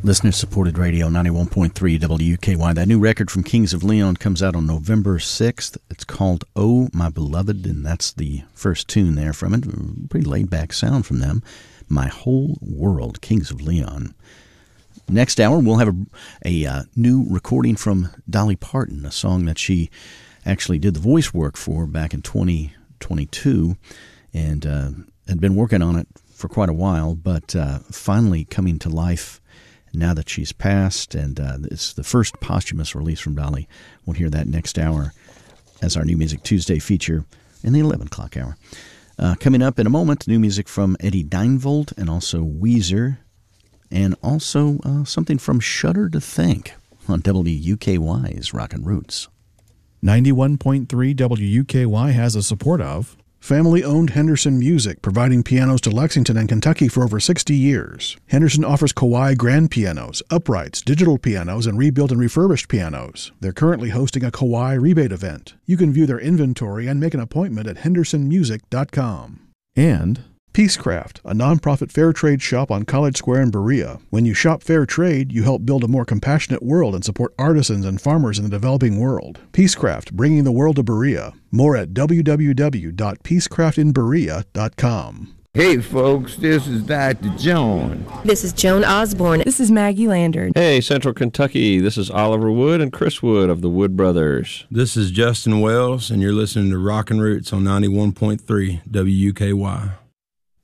Listener-supported radio, 91.3 WKY. That new record from Kings of Leon comes out on November 6th. It's called Oh, My Beloved, and that's the first tune there from it. Pretty laid-back sound from them. My Whole World, Kings of Leon. Next hour, we'll have a new recording from Dolly Parton, a song that she actually did the voice work for back in 2022 and had been working on it for quite a while, but finally coming to life now that she's passed, and it's the first posthumous release from Dolly. We'll hear that next hour as our New Music Tuesday feature in the 11 o'clock hour. Coming up in a moment, new music from Eddie Deinvold and also Weezer, and also something from Shudder to Think on WUKY's Rockin' Roots. 91.3 WUKY has the support of family-owned Henderson Music, providing pianos to Lexington and Kentucky for over 60 years. Henderson offers Kawai grand pianos, uprights, digital pianos, and rebuilt and refurbished pianos. They're currently hosting a Kawai rebate event. You can view their inventory and make an appointment at hendersonmusic.com. And Peacecraft, a nonprofit fair trade shop on College Square in Berea. When you shop fair trade, you help build a more compassionate world and support artisans and farmers in the developing world. Peacecraft, bringing the world to Berea. More at www.peacecraftinberea.com. Hey folks, this is Dr. Joan. This is Joan Osborne. This is Maggie Landard. Hey, Central Kentucky, this is Oliver Wood and Chris Wood of the Wood Brothers. This is Justin Wells, and you're listening to Rockin' Roots on 91.3 WUKY.